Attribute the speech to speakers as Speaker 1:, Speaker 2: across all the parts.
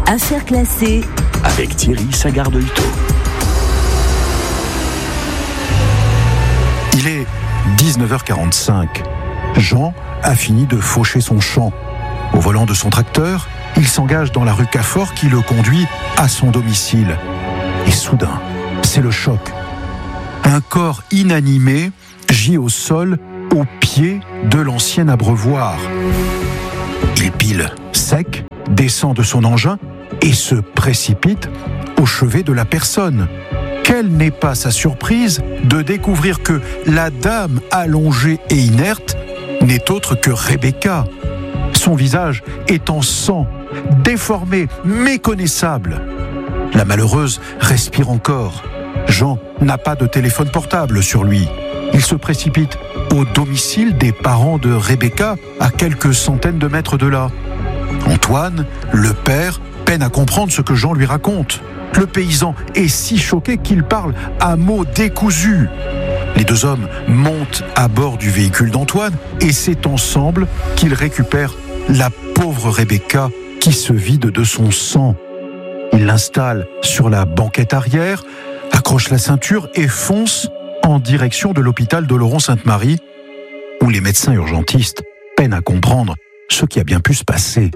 Speaker 1: Affaires classées
Speaker 2: avec Thierry Sagard-Dolto.
Speaker 3: Il est 19h45. Jean a fini de faucher son champ. Au volant de son tracteur, il s'engage dans la rue Cafort qui le conduit à son domicile. Et soudain, c'est le choc. Un corps inanimé gît au sol au pied de l'ancien abreuvoir. Il pile sec, descend de son engin et se précipite au chevet de la personne. Quelle n'est pas sa surprise de découvrir que la dame allongée et inerte n'est autre que Rebecca. Son visage est en sang, déformé, méconnaissable. La malheureuse respire encore. Jean n'a pas de téléphone portable sur lui. Il se précipite au domicile des parents de Rebecca, à quelques centaines de mètres de là. Antoine, le père, peine à comprendre ce que Jean lui raconte. Le paysan est si choqué qu'il parle à mots décousus. Les deux hommes montent à bord du véhicule d'Antoine et c'est ensemble qu'ils récupèrent la pauvre Rebecca qui se vide de son sang. Ils l'installent sur la banquette arrière, accrochent la ceinture et foncent en direction de l'hôpital d'Oloron-Sainte-Marie, où les médecins urgentistes peinent à comprendre ce qui a bien pu se passer.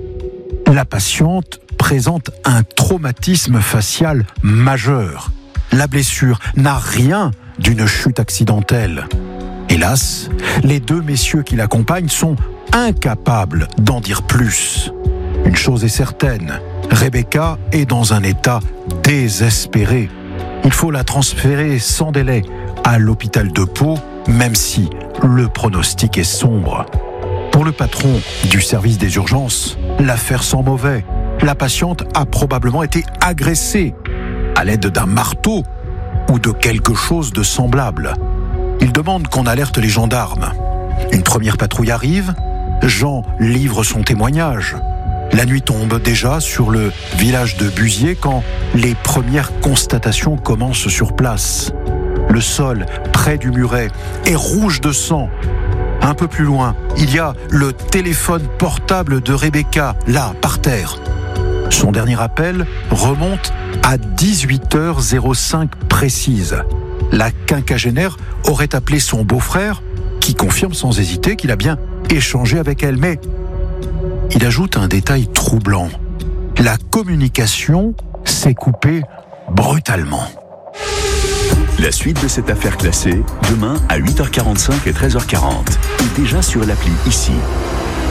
Speaker 3: La patiente présente un traumatisme facial majeur. La blessure n'a rien d'une chute accidentelle. Hélas, les deux messieurs qui l'accompagnent sont incapables d'en dire plus. Une chose est certaine, Rebecca est dans un état désespéré. Il faut la transférer sans délai à l'hôpital de Pau, même si le pronostic est sombre. Pour le patron du service des urgences, l'affaire sent mauvais. La patiente a probablement été agressée à l'aide d'un marteau ou de quelque chose de semblable. Il demande qu'on alerte les gendarmes. Une première patrouille arrive. Jean livre son témoignage. La nuit tombe déjà sur le village de Buziers quand les premières constatations commencent sur place. Le sol, près du muret, est rouge de sang. Un peu plus loin, il y a le téléphone portable de Rebecca, là, par terre. Son dernier appel remonte à 18h05 précise. La quinquagénaire aurait appelé son beau-frère, qui confirme sans hésiter qu'il a bien échangé avec elle. Mais il ajoute un détail troublant. La communication s'est coupée brutalement.
Speaker 2: La suite de cette affaire classée, demain à 8h45 et 13h40. Et déjà sur l'appli ici.